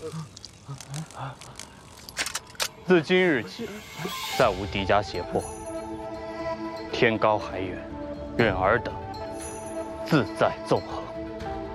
自今日起，再无敌家胁迫，天高海远，愿尔等自在纵横。